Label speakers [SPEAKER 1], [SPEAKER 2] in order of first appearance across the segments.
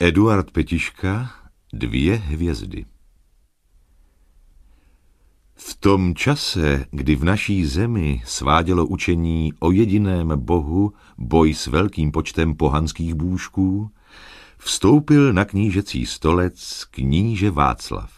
[SPEAKER 1] Eduard Petiška, 2 hvězdy. V tom čase, kdy v naší zemi svádělo učení o jediném Bohu boj s velkým počtem pohanských bůžků, vstoupil na knížecí stolec kníže Václav.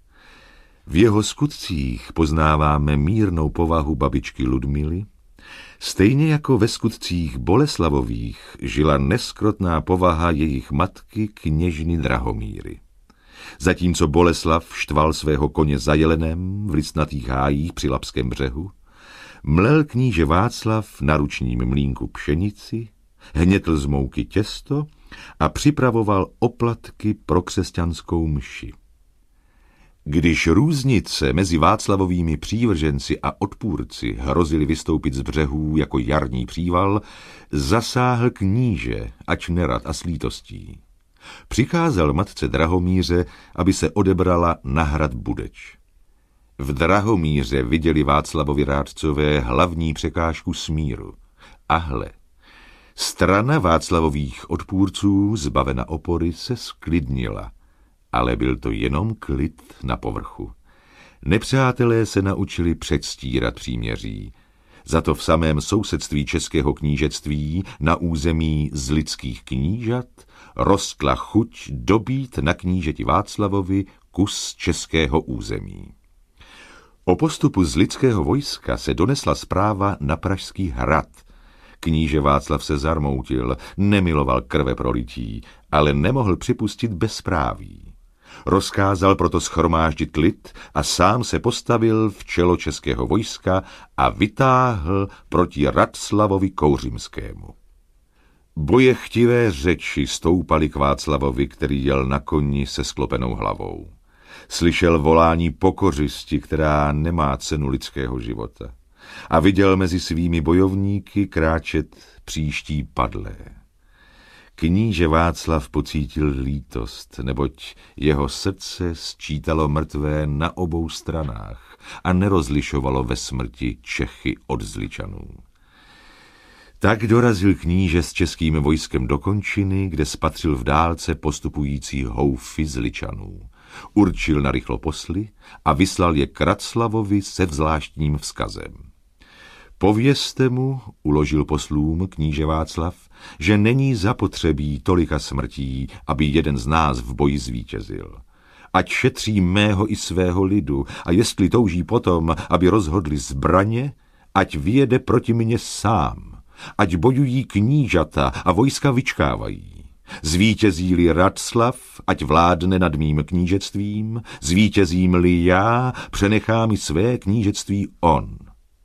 [SPEAKER 1] V jeho skutcích poznáváme mírnou povahu babičky Ludmily, stejně jako ve skutcích Boleslavových žila neskrotná povaha jejich matky kněžny Drahomíry. Zatímco Boleslav štval svého koně za jelenem v listnatých hájích při Labském břehu, mlel kníže Václav na ručním mlýnku pšenici, hnětl z mouky těsto a připravoval oplatky pro křesťanskou mši. Když různice mezi Václavovými přívrženci a odpůrci hrozily vystoupit z břehů jako jarní příval, zasáhl kníže, ač nerad a s lítostí. Přikázal matce Drahomíře, aby se odebrala na hrad Budeč. V Drahomíře viděli Václavovi rádcové hlavní překážku smíru. A hle, strana Václavových odpůrců, zbavena opory, se sklidnila. Ale byl to jenom klid na povrchu. Nepřátelé se naučili předstírat příměří. Za to v samém sousedství českého knížectví na území Zlitských knížat rostla chuť dobít na knížeti Václavovi kus českého území. O postupu zlitského vojska se donesla zpráva na Pražský hrad. Kníže Václav se zarmoutil, nemiloval krve prolití, ale nemohl připustit bezpráví. Rozkázal proto shromáždit lid a sám se postavil v čelo českého vojska a vytáhl proti Raclavovi Kouřimskému. Bojechtivé řeči stoupaly k Václavovi, který jel na koni se sklopenou hlavou. Slyšel volání pokořisti, která nemá cenu lidského života, a viděl mezi svými bojovníky kráčet příští padlé. Kníže Václav pocítil lítost, neboť jeho srdce sčítalo mrtvé na obou stranách a nerozlišovalo ve smrti Čechy od Zličanů. Tak dorazil kníže s českým vojskem do končiny, kde spatřil v dálce postupující houfy Zličanů. Určil narychlo posly a vyslal je k Raclavovi se zvláštním vzkazem. Povězte mu, uložil poslům kníže Václav, že není zapotřebí tolika smrtí, aby jeden z nás v boji zvítězil. Ať šetří mého i svého lidu a jestli touží potom, aby rozhodli zbraně, ať vyjede proti mně sám, ať bojují knížata a vojska vyčkávají. Zvítězí-li Raclav, ať vládne nad mým knížectvím, zvítězím-li já, přenechá mi své knížectví on.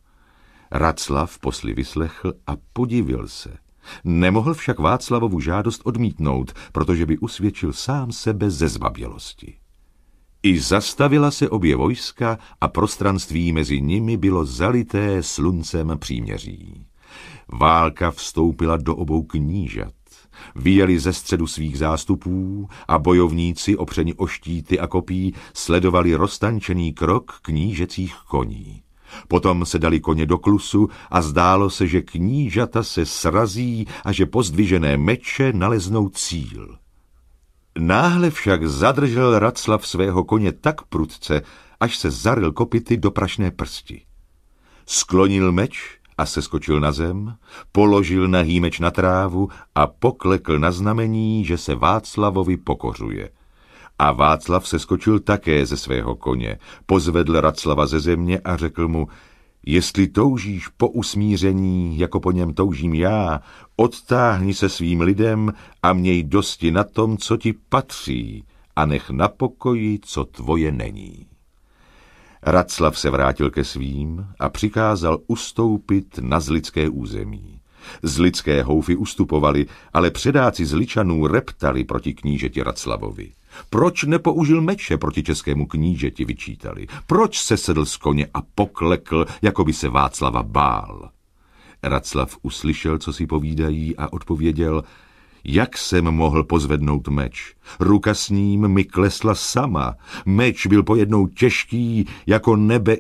[SPEAKER 1] Raclav posly vyslechl a podivil se. Nemohl však Václavovu žádost odmítnout, protože by usvědčil sám sebe ze zbabělosti. I zastavila se obě vojska a prostranství mezi nimi bylo zalité sluncem příměří. Válka vstoupila do obou knížat. Vyjeli ze středu svých zástupů a bojovníci opřeni o štíty a kopí sledovali roztančený krok knížecích koní. Potom se dali koně do klusu a zdálo se, že knížata se srazí a že pozdvižené meče naleznou cíl. Náhle však zadržel Raclav svého koně tak prudce, až se zaryl kopyty do prašné prsti. Sklonil meč a seskočil na zem, položil nahý meč na trávu a poklekl na znamení, že se Václavovi pokořuje. A Václav seskočil také ze svého koně, pozvedl Raclava ze země a řekl mu, jestli toužíš po usmíření, jako po něm toužím já, odtáhni se svým lidem a měj dosti na tom, co ti patří, a nech na pokoji, co tvoje není. Raclav se vrátil ke svým a přikázal ustoupit na zlitské území. Zlitské houfy ustupovali, ale předáci Zličanů reptali proti knížeti Raclavovi. Proč nepoužil meče proti českému knížeti, vyčítali? Proč se sedl z koně a poklekl, jako by se Václava bál? Raclav uslyšel, co si povídají, a odpověděl, jak jsem mohl pozvednout meč? Ruka s ním mi klesla sama. Meč byl pojednou těžký, jako nebe